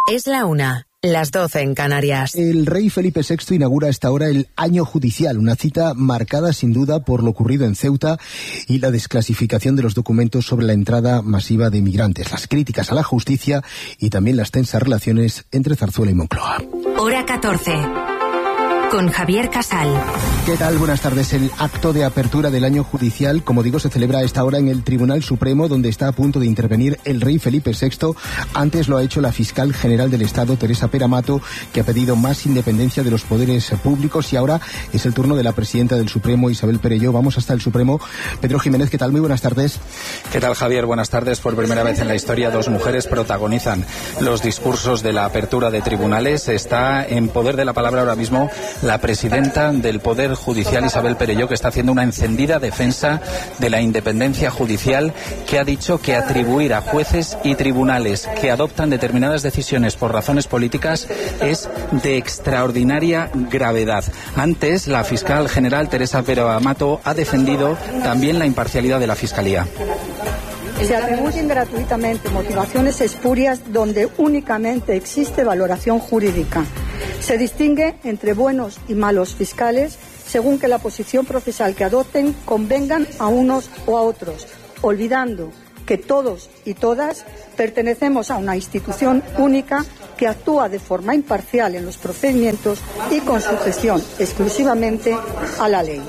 Es la 1, las 12 en Canarias. El rey Felipe VI inaugura a esta hora el año judicial, una cita marcada sin duda por lo ocurrido en Ceuta y la desclasificación de los documentos sobre la entrada masiva de migrantes, las críticas a la justicia y también las tensas relaciones entre Zarzuela y Moncloa. Hora 14. Con Javier Casal. ¿Qué tal? Buenas tardes. El acto de apertura del año judicial, como digo, se celebra a esta hora en el Tribunal Supremo, donde está a punto de intervenir el rey Felipe VI. Antes lo ha hecho la fiscal general del Estado, Teresa Pera Mato, que ha pedido más independencia de los poderes públicos, y ahora es el turno de la presidenta del Supremo, Isabel Perelló. Vamos hasta el Supremo. Pedro Jiménez, ¿qué tal? Muy buenas tardes. ¿Qué tal, Javier? Buenas tardes. Por primera vez en la historia, 2 mujeres protagonizan los discursos de la apertura de tribunales. Está en poder de la palabra ahora mismo la presidenta del Poder Judicial, Isabel Perelló, que está haciendo una encendida defensa de la independencia judicial, que ha dicho que atribuir a jueces y tribunales que adoptan determinadas decisiones por razones políticas es de extraordinaria gravedad. Antes, la fiscal general, Teresa Pera Mato, ha defendido también la imparcialidad de la Fiscalía. Se atribuyen gratuitamente motivaciones espurias donde únicamente existe valoración jurídica. Se distingue entre buenos y malos fiscales según que la posición procesal que adopten convengan a unos o a otros, olvidando que todos y todas pertenecemos a una institución única que actúa de forma imparcial en los procedimientos y con sujeción exclusivamente a la ley.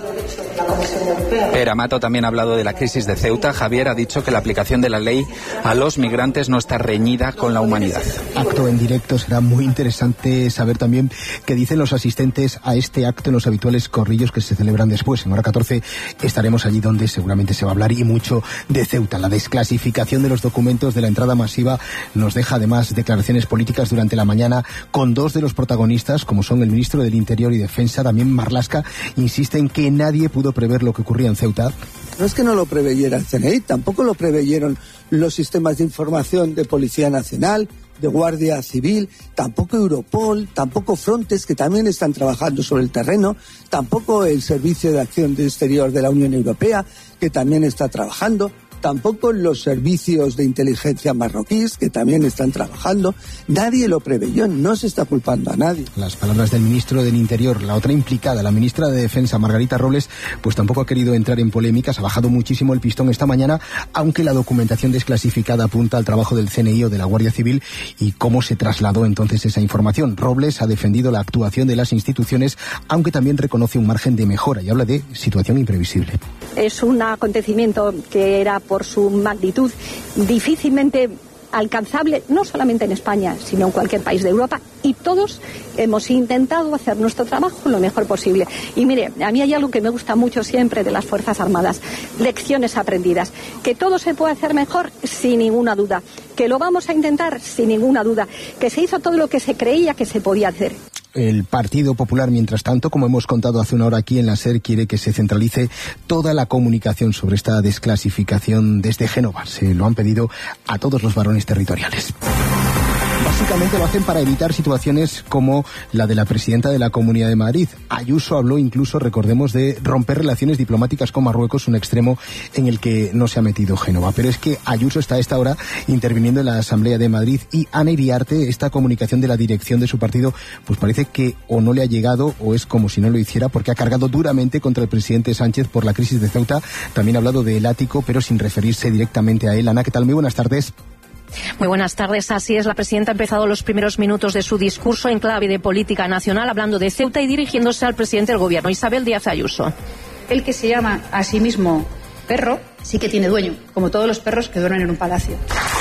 Pera Mato también ha hablado de la crisis de Ceuta. Javier ha dicho que la aplicación de la ley a los migrantes no está reñida con la humanidad. Acto en directo. Será muy interesante saber también qué dicen los asistentes a este acto en los habituales corrillos que se celebran después. En hora 14 estaremos allí donde seguramente se va a hablar y mucho de Ceuta. La desclasificación de los documentos de la entrada masiva nos deja además declaraciones políticas durante la mañana con 2 de los protagonistas, como son el ministro del Interior y Defensa, Damián Marlaska, insiste en que nadie pudo prever lo que ocurría en Ceuta. No es que no lo preveyera el CNI, tampoco lo preveyeron los sistemas de información de Policía Nacional, de Guardia Civil, tampoco Europol, tampoco Frontex, que también están trabajando sobre el terreno, tampoco el Servicio de Acción Exterior de la Unión Europea, que también está trabajando, tampoco los servicios de inteligencia marroquíes, que también están trabajando. Nadie lo preveyó, no se está culpando a nadie. Las palabras del ministro del Interior. La otra implicada, la ministra de Defensa, Margarita Robles, pues tampoco ha querido entrar en polémicas, ha bajado muchísimo el pistón esta mañana, aunque la documentación desclasificada apunta al trabajo del CNI o de la Guardia Civil y cómo se trasladó entonces esa información. Robles ha defendido la actuación de las instituciones, aunque también reconoce un margen de mejora y habla de situación imprevisible. Es un acontecimiento que era, por su magnitud, difícilmente alcanzable, no solamente en España, sino en cualquier país de Europa, y todos hemos intentado hacer nuestro trabajo lo mejor posible. Y mire, a mí hay algo que me gusta mucho siempre de las Fuerzas Armadas: lecciones aprendidas. Que todo se puede hacer mejor, sin ninguna duda. Que lo vamos a intentar, sin ninguna duda. Que se hizo todo lo que se creía que se podía hacer. El Partido Popular, mientras tanto, como hemos contado hace una hora aquí en la SER, quiere que se centralice toda la comunicación sobre esta desclasificación desde Génova. Se lo han pedido a todos los varones territoriales. Básicamente lo hacen para evitar situaciones como la de la presidenta de la Comunidad de Madrid. Ayuso habló incluso, recordemos, de romper relaciones diplomáticas con Marruecos, un extremo en el que no se ha metido Génova. Pero es que Ayuso está a esta hora interviniendo en la Asamblea de Madrid, y Ana Iriarte, esta comunicación de la dirección de su partido, pues parece que o no le ha llegado o es como si no lo hiciera, porque ha cargado duramente contra el presidente Sánchez por la crisis de Ceuta. También ha hablado del ático, pero sin referirse directamente a él. Ana, ¿qué tal? Muy buenas tardes. Muy buenas tardes. Así es, la presidenta ha empezado los primeros minutos de su discurso en clave de política nacional, hablando de Ceuta y dirigiéndose al presidente del gobierno, Isabel Díaz Ayuso. El que se llama a sí mismo perro sí que tiene dueño, como todos los perros que duermen en un palacio.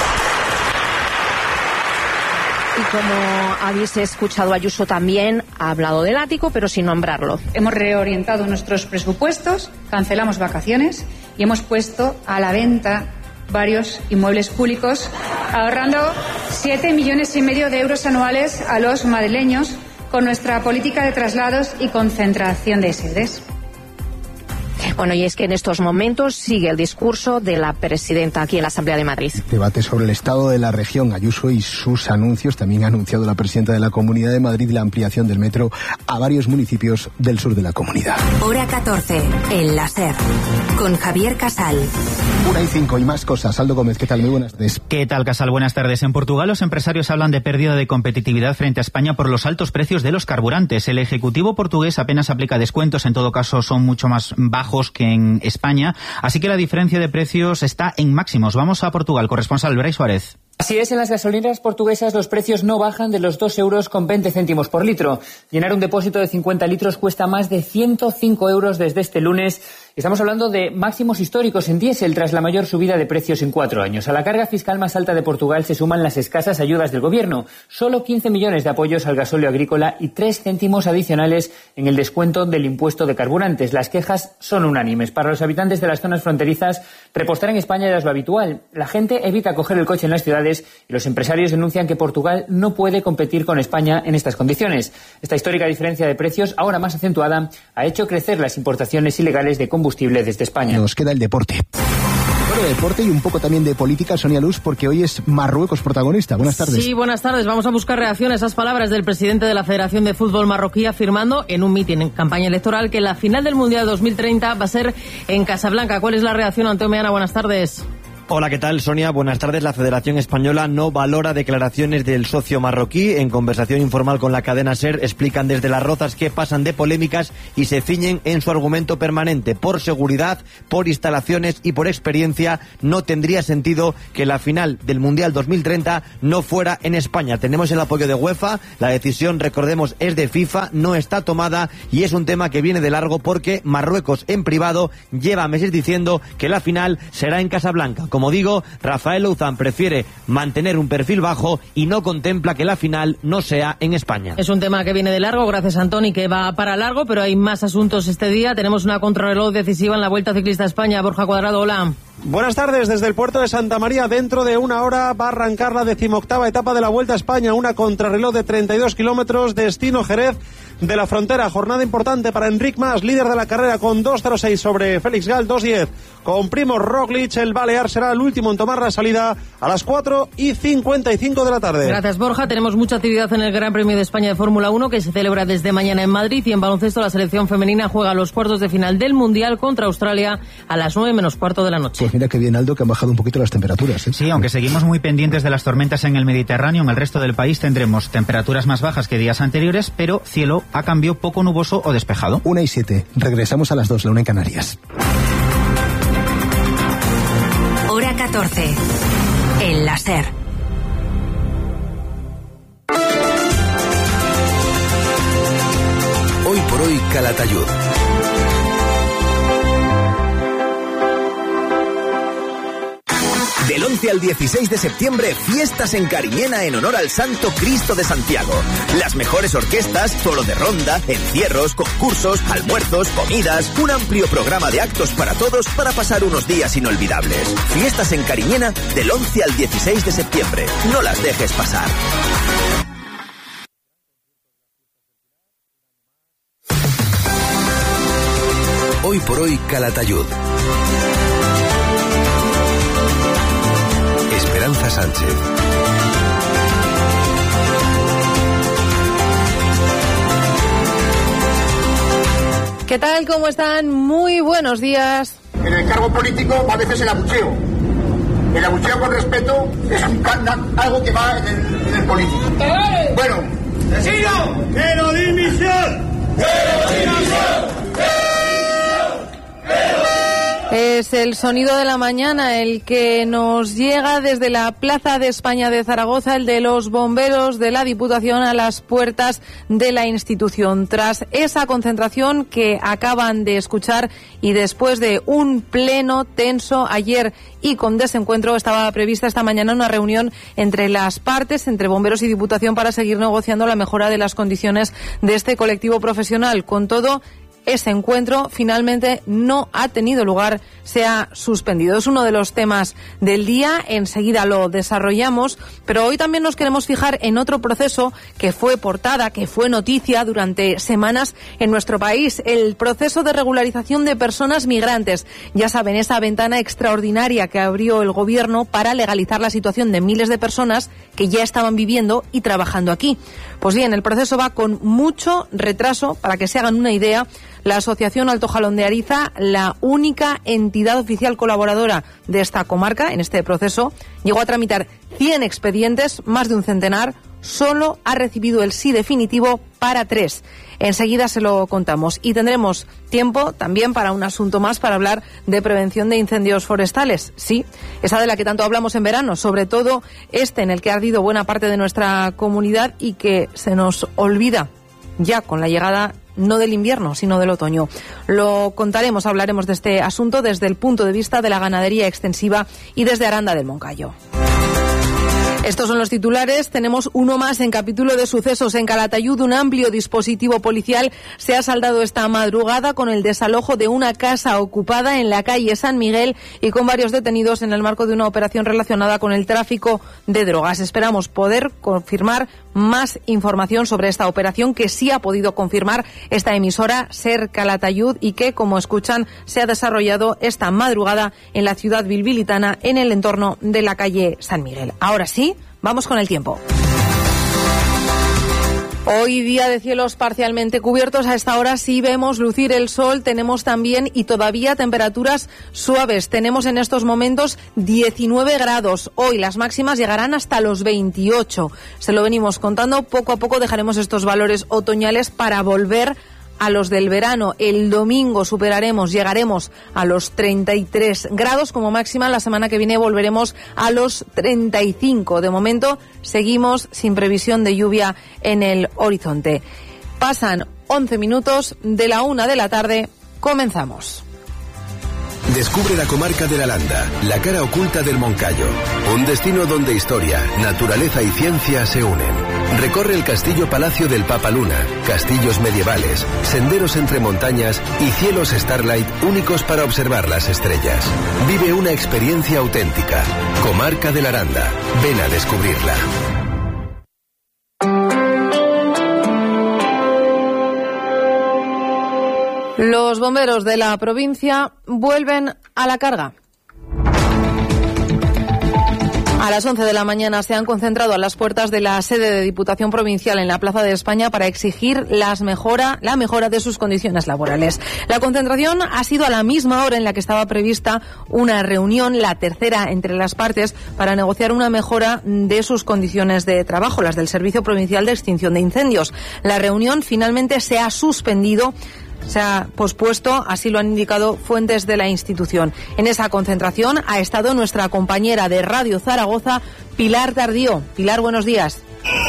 Y como habéis escuchado, Ayuso también ha hablado del ático, pero sin nombrarlo. Hemos reorientado nuestros presupuestos, cancelamos vacaciones y hemos puesto a la venta varios inmuebles públicos, ahorrando 7,5 millones de euros anuales a los madrileños con nuestra política de traslados y concentración de sedes. Bueno, y es que en estos momentos sigue el discurso de la presidenta aquí en la Asamblea de Madrid. Debate sobre el estado de la región. Ayuso y sus anuncios. También ha anunciado la presidenta de la Comunidad de Madrid la ampliación del metro a varios municipios del sur de la comunidad. Hora 14, en la SER, con Javier Casal. 1:05 y más cosas. Aldo Gómez, ¿qué tal? Muy buenas tardes. ¿Qué tal, Casal? Buenas tardes. En Portugal los empresarios hablan de pérdida de competitividad frente a España por los altos precios de los carburantes. El Ejecutivo portugués apenas aplica descuentos, en todo caso son mucho más bajos que en España, así que la diferencia de precios está en máximos. Vamos a Portugal, corresponsal Brais Suárez. Así es, en las gasolineras portuguesas los precios no bajan de los 2,20 € por litro. Llenar un depósito de 50 litros cuesta más de 105 € desde este lunes. Estamos hablando de máximos históricos en diésel tras la mayor subida de precios en 4 años. A la carga fiscal más alta de Portugal se suman las escasas ayudas del gobierno. Solo 15 millones de apoyos al gasóleo agrícola y 3 céntimos adicionales en el descuento del impuesto de carburantes. Las quejas son unánimes. Para los habitantes de las zonas fronterizas, repostar en España ya es lo habitual. La gente evita coger el coche en las ciudades y los empresarios denuncian que Portugal no puede competir con España en estas condiciones. Esta histórica diferencia de precios, ahora más acentuada, ha hecho crecer las importaciones ilegales de combustible desde España. Nos queda el deporte. Bueno, deporte y un poco también de política, Sonia Luz, porque hoy es Marruecos protagonista. Buenas tardes. Sí, buenas tardes. Vamos a buscar reacción a esas palabras del presidente de la Federación de Fútbol marroquí afirmando en un mitin en campaña electoral que la final del Mundial 2030 va a ser en Casablanca. ¿Cuál es la reacción, Anteo Meana? Buenas tardes. Hola, ¿qué tal, Sonia? Buenas tardes. La Federación Española no valora declaraciones del socio marroquí. En conversación informal con la cadena SER explican desde Las Rozas que pasan de polémicas y se ciñen en su argumento permanente. Por seguridad, por instalaciones y por experiencia no tendría sentido que la final del Mundial 2030 no fuera en España. Tenemos el apoyo de UEFA, la decisión, recordemos, es de FIFA, no está tomada y es un tema que viene de largo porque Marruecos en privado lleva meses diciendo que la final será en Casablanca. Como digo, Rafael Louzán prefiere mantener un perfil bajo y no contempla que la final no sea en España. Es un tema que viene de largo, gracias Antoni, que va para largo, pero hay más asuntos este día. Tenemos una contrarreloj decisiva en la Vuelta Ciclista a España. Borja Cuadrado, hola. Buenas tardes. Desde el puerto de Santa María, dentro de una hora va a arrancar la 18ª etapa de la Vuelta a España, una contrarreloj de 32 kilómetros, destino Jerez de la Frontera. Jornada importante para Enric Mas, líder de la carrera con 2.06 sobre Félix Gal, 2.10 con Primož Roglič. El balear será el último en tomar la salida a las 4:55 de la tarde. Gracias, Borja. Tenemos mucha actividad en el Gran Premio de España de Fórmula 1 que se celebra desde mañana en Madrid, y en baloncesto la selección femenina juega los cuartos de final del Mundial contra Australia a las 9:15 de la noche. Pues mira que bien, Aldo, que han bajado un poquito las temperaturas, ¿eh? Sí, aunque seguimos muy pendientes de las tormentas en el Mediterráneo, en el resto del país tendremos temperaturas más bajas que días anteriores, pero cielo a cambio poco nuboso o despejado. 1:07. Regresamos a las 2, la 1 en Canarias. Hora 14, en la SER. Hoy por hoy, Calatayud. Del 11 al 16 de septiembre, fiestas en Cariñena en honor al Santo Cristo de Santiago. Las mejores orquestas, solo de ronda, encierros, concursos, almuerzos, comidas, un amplio programa de actos para todos para pasar unos días inolvidables. Fiestas en Cariñena del 11 al 16 de septiembre. No las dejes pasar. Hoy por hoy, Calatayud. Esperanza Sánchez. ¿Qué tal? ¿Cómo están? Muy buenos días. En el cargo político a veces el abucheo. El abucheo con respeto es algo que va en el político. Bueno, ¡Decido! ¡Pero dimisión! ¡Pero dimisión! Es el sonido de la mañana el que nos llega desde la Plaza de España de Zaragoza, el de los bomberos de la Diputación a las puertas de la institución. Tras esa concentración que acaban de escuchar y después de un pleno tenso ayer y con desencuentro, estaba prevista esta mañana una reunión entre las partes, entre bomberos y Diputación, para seguir negociando la mejora de las condiciones de este colectivo profesional. Con todo, ese encuentro finalmente no ha tenido lugar, se ha suspendido. Es uno de los temas del día, enseguida lo desarrollamos, pero hoy también nos queremos fijar en otro proceso que fue portada, que fue noticia durante semanas en nuestro país, el proceso de regularización de personas migrantes. Ya saben, esa ventana extraordinaria que abrió el gobierno para legalizar la situación de miles de personas que ya estaban viviendo y trabajando aquí. Pues bien, el proceso va con mucho retraso. Para que se hagan una idea, la Asociación Alto Jalón de Ariza, la única entidad oficial colaboradora de esta comarca en este proceso, llegó a tramitar 100 expedientes, más de un centenar, solo ha recibido el sí definitivo para 3. Enseguida se lo contamos y tendremos tiempo también para un asunto más, para hablar de prevención de incendios forestales. Sí, esa de la que tanto hablamos en verano, sobre todo en el que ha ardido buena parte de nuestra comunidad y que se nos olvida ya con la llegada no del invierno, sino del otoño. Lo contaremos, hablaremos de este asunto desde el punto de vista de la ganadería extensiva y desde Aranda del Moncayo. Estos son los titulares. Tenemos uno más en capítulo de sucesos. En Calatayud, un amplio dispositivo policial se ha saldado esta madrugada con el desalojo de una casa ocupada en la calle San Miguel y con varios detenidos en el marco de una operación relacionada con el tráfico de drogas. Esperamos poder confirmar más información sobre esta operación que sí ha podido confirmar esta emisora SER Calatayud y que, como escuchan, se ha desarrollado esta madrugada en la ciudad bilbilitana en el entorno de la calle San Miguel. Ahora sí, vamos con el tiempo. Hoy día de cielos parcialmente cubiertos. A esta hora sí vemos lucir el sol. Tenemos también y todavía temperaturas suaves. Tenemos en estos momentos 19 grados. Hoy las máximas llegarán hasta los 28. Se lo venimos contando. Poco a poco dejaremos estos valores otoñales para volver a los del verano. El domingo llegaremos a los 33 grados como máxima. La semana que viene volveremos a los 35. De momento seguimos sin previsión de lluvia en el horizonte. Pasan 11 minutos de la 1 de la tarde. Comenzamos. Descubre la comarca de la Landa, la cara oculta del Moncayo. Un destino donde historia, naturaleza y ciencia se unen. Recorre el castillo Palacio del Papaluna, castillos medievales, senderos entre montañas y cielos Starlight únicos para observar las estrellas. Vive una experiencia auténtica. Comarca de la Landa. Ven a descubrirla. Los bomberos de la provincia vuelven a la carga. A las 11 de la mañana se han concentrado a las puertas de la sede de Diputación Provincial en la Plaza de España para exigir la mejora de sus condiciones laborales. La concentración ha sido a la misma hora en la que estaba prevista una reunión, la tercera entre las partes, para negociar una mejora de sus condiciones de trabajo, las del Servicio Provincial de Extinción de Incendios. La reunión finalmente se ha suspendido. Se ha pospuesto, así lo han indicado fuentes de la institución. En esa concentración ha estado nuestra compañera de Radio Zaragoza, Pilar Tardío. Pilar, buenos días.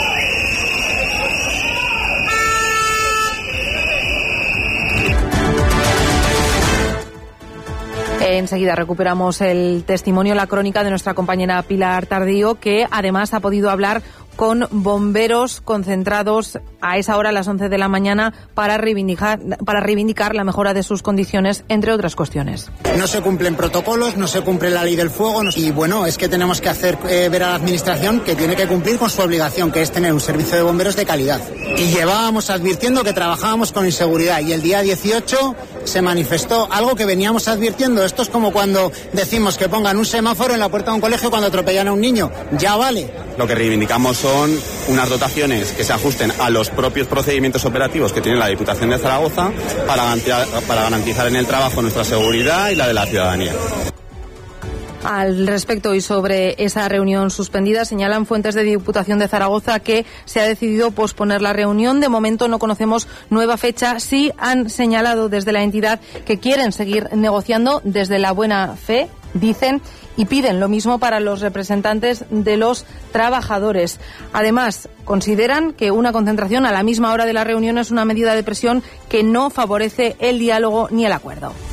Enseguida recuperamos el testimonio, la crónica de nuestra compañera Pilar Tardío, que además ha podido hablar con bomberos concentrados a esa hora, a las 11 de la mañana, para reivindicar la mejora de sus condiciones, entre otras cuestiones. No se cumplen protocolos, no se cumple la ley del fuego y bueno, es que tenemos que hacer ver a la administración que tiene que cumplir con su obligación, que es tener un servicio de bomberos de calidad. Y llevábamos advirtiendo que trabajábamos con inseguridad y el día 18 se manifestó algo que veníamos advirtiendo. Esto es como cuando decimos que pongan un semáforo en la puerta de un colegio cuando atropellan a un niño. Ya vale. Lo que reivindicamos son unas dotaciones que se ajusten a los propios procedimientos operativos que tiene la Diputación de Zaragoza para garantizar en el trabajo nuestra seguridad y la de la ciudadanía. Al respecto y sobre esa reunión suspendida, señalan fuentes de Diputación de Zaragoza que se ha decidido posponer la reunión. De momento no conocemos nueva fecha. Sí han señalado desde la entidad que quieren seguir negociando desde la buena fe, dicen, y piden lo mismo para los representantes de los trabajadores. Además, consideran que una concentración a la misma hora de la reunión es una medida de presión que no favorece el diálogo ni el acuerdo.